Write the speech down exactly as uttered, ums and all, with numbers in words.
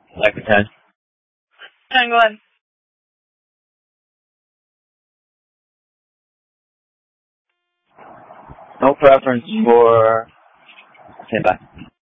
Like a ten. ten, go ahead. No preference for... Okay, bye.